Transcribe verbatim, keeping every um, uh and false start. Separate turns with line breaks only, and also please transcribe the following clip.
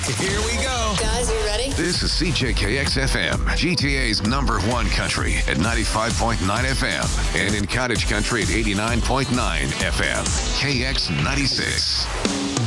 Here we go.
Guys, you ready?
This is C J K X F M, G T A's number one country at ninety-five point nine F M, and in Cottage Country at eighty-nine point nine F M. K X ninety-six.